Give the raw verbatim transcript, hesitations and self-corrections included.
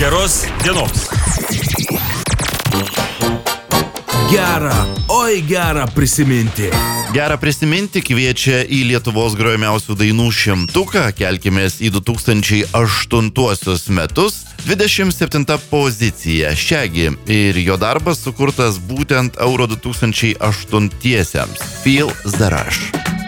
Geros dienos. Gera, oi gera prisiminti. Gera prisiminti kviečia į Lietuvos grojamiausių dainų šimtuką. Kelkimės į du tūkstančiai aštuntuosius metus. dvidešimt septinta pozicija. Shaggy ir jo darbas sukurtas būtent Euro du tūkstančiai aštuntiesiems. Feel the Rush.